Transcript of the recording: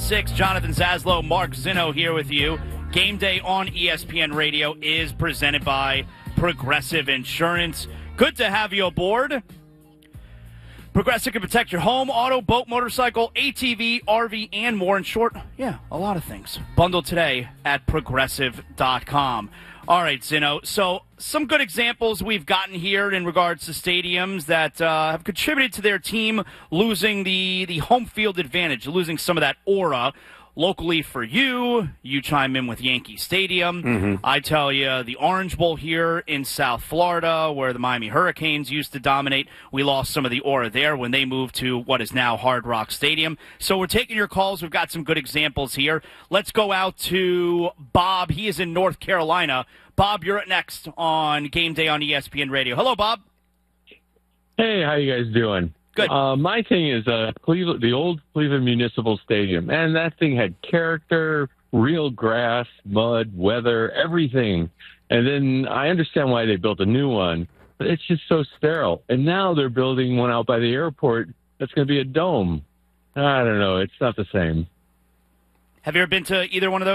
6. Jonathan Zaslow, Mark Zinno here with you. Game Day on ESPN Radio is presented by Progressive Insurance. Good to have you aboard. Progressive can protect your home, auto, boat, motorcycle, ATV, RV, and more. In short, a lot of things. Bundled today at Progressive.com. All right, Zinno. So some good examples we've gotten here in regards to stadiums that have contributed to their team losing the home field advantage, losing some of that aura. Locally for you chime in with Yankee Stadium. Mm-hmm. I tell you, the Orange Bowl here in South Florida, where the Miami Hurricanes used to dominate, we lost some of the aura there when they moved to what is now Hard Rock Stadium. So we're taking your calls. We've got some good examples here. Let's go out to Bob. He is in North Carolina. Bob, you're up next on Game Day on ESPN Radio. Hello, Bob. Hey, how you guys doing? Good. My thing is Cleveland, the old Cleveland Municipal Stadium, and that thing had character, real grass, mud, weather, everything. And then I understand why they built a new one, but it's just so sterile. And now they're building one out by the airport that's going to be a dome. I don't know. It's not the same. Have you ever been to either one of those?